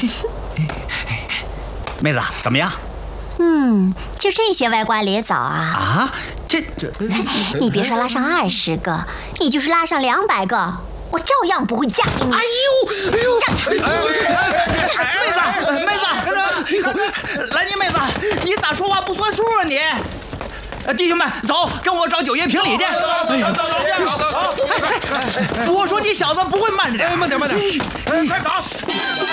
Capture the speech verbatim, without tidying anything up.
妹子怎么样？ 嗯，就这些歪瓜裂枣啊！ 啊，这这， 你别说拉上二十个，你就是拉上两百个，我照样不会嫁给你。 哎呦，哎呦，站开！妹子，妹子，来你妹子，你咋说话不算数啊你？弟兄们，走，跟我找九爷评理去。 走走走走走！ 我说你小子不会慢着点， 慢点慢点，快走！